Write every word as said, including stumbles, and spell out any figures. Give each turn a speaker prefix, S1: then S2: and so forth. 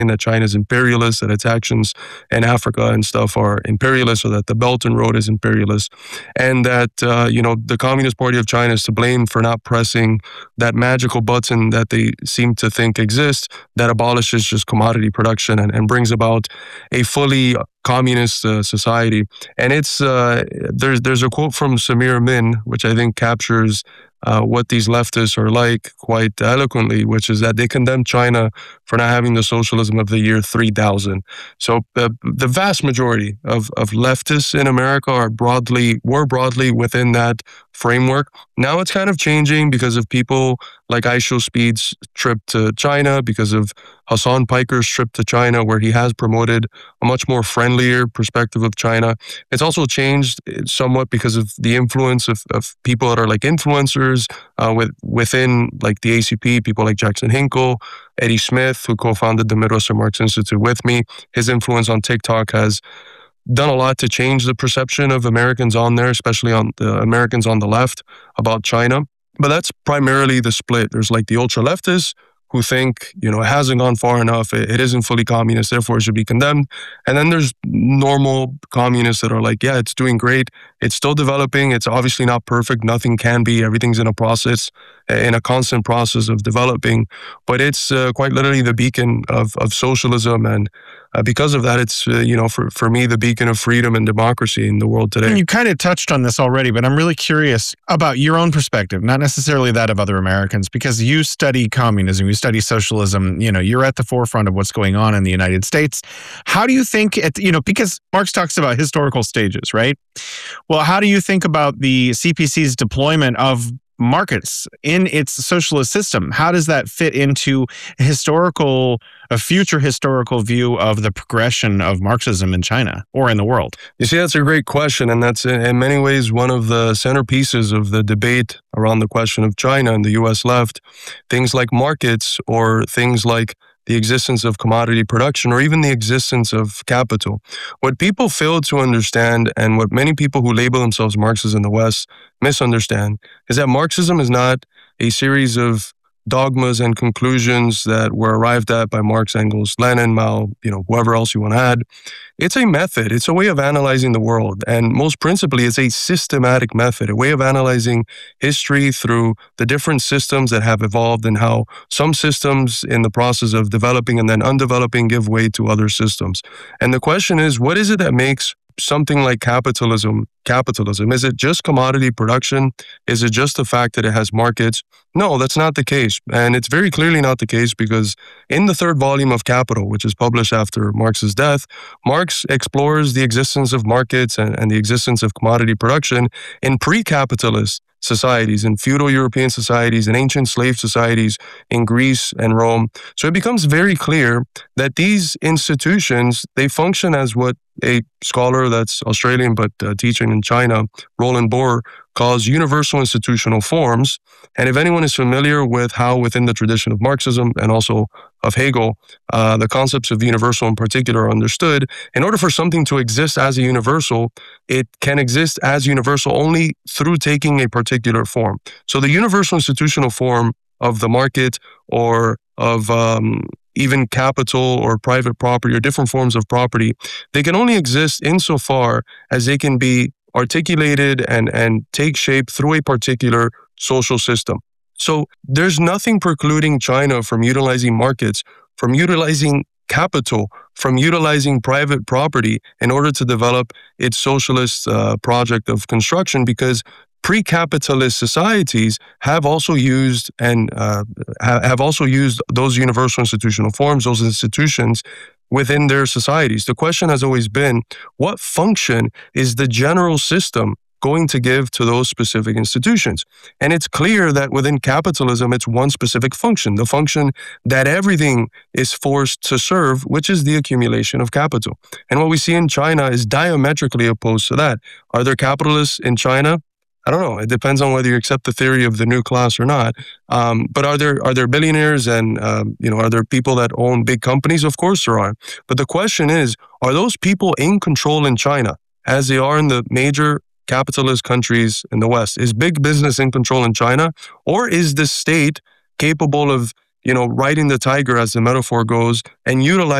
S1: that China is imperialist, that its actions in Africa and stuff are imperialist, or that the Belt and Road is imperialist, and that uh, you know the Communist Party of China is to blame for not pressing that magical button that they seem to think exists that abolishes just commodity production and, and brings about a fully communist uh, society. And it's uh, there's there's a quote from Samir Amin, which I think captures uh, what these leftists are like quite eloquently, which is that they condemn China for not having the socialism of the year three thousand. So uh, the vast majority of, of leftists in America are broadly, were broadly within that framework. Now it's kind of changing because of people like Aisho Speed's trip to China, because of Hassan Piker's trip to China, where he has promoted a much more friendlier perspective of China. It's also changed somewhat because of the influence of, of people that are like influencers uh, with, within like the A C P, people like Jackson Hinkle, Eddie Smith, who co-founded the Midwestern Marx Institute with me. His influence on TikTok has done a lot to change the perception of Americans on there, especially on the Americans on the left, about China. But that's primarily the split. There's like the ultra-leftists who think, you know, it hasn't gone far enough, it, it isn't fully communist, therefore it should be condemned. And then there's normal communists that are like, yeah, it's doing great, it's still developing, it's obviously not perfect, nothing can be, everything's in a process, in a constant process of developing, but it's uh, quite literally the beacon of, of socialism. And uh, because of that, it's, uh, you know, for, for me, the beacon of freedom and democracy in the world today.
S2: And you kind of touched on this already, but I'm really curious about your own perspective, not necessarily that of other Americans, because you study communism, you study socialism, you know, you're at the forefront of what's going on in the United States. How do you think, it, you know, because Marx talks about historical stages, right? Well, how do you think about the C P C's deployment of markets in its socialist system? How does that fit into a historical, a future historical view of the progression of Marxism in China or in the world?
S1: You see, that's a great question. And that's in many ways one of the centerpieces of the debate around the question of China and the U S left. Things like markets, or things like the existence of commodity production, or even the existence of capital. What people fail to understand, and what many people who label themselves Marxists in the West misunderstand, is that Marxism is not a series of dogmas and conclusions that were arrived at by Marx, Engels, Lenin, Mao, you know, whoever else you want to add. It's a method. It's a way of analyzing the world. And most principally, it's a systematic method, a way of analyzing history through the different systems that have evolved, and how some systems in the process of developing and then undeveloping give way to other systems. And the question is, what is it that makes something like capitalism capitalism? Is it just commodity production? Is it just the fact that it has markets? No, that's not the case. And it's very clearly not the case, because in the third volume of Capital, which is published after Marx's death, Marx explores the existence of markets and, and the existence of commodity production in pre-capitalist societies, in feudal European societies, in ancient slave societies in Greece and Rome. So it becomes very clear that these institutions, they function as what a scholar that's Australian but uh, teaching in China, Roland Bohr, calls universal institutional forms. And if anyone is familiar with how within the tradition of Marxism and also of Hegel, uh, the concepts of the universal in particular are understood, in order for something to exist as a universal, it can exist as universal only through taking a particular form. So the universal institutional form of the market, or of um, even capital or private property or different forms of property, they can only exist insofar as they can be articulated and, and take shape through a particular social system. So there's nothing precluding China from utilizing markets, from utilizing capital, from utilizing private property in order to develop its socialist uh, project of construction, because pre-capitalist societies have also used and uh, have also used those universal institutional forms, those institutions within their societies. The question has always been, what function is the general system going to give to those specific institutions? And it's clear that within capitalism, it's one specific function, the function that everything is forced to serve, which is the accumulation of capital. And what we see in China is diametrically opposed to that. Are there capitalists in China? I don't know. It depends on whether you accept the theory of the new class or not. Um, but are there are there billionaires and um, you know are there people that own big companies? Of course there are. But the question is, are those people in control in China as they are in the major capitalist countries in the West? Is big business in control in China, or is the state capable of you know, riding the tiger, as the metaphor goes, and utilize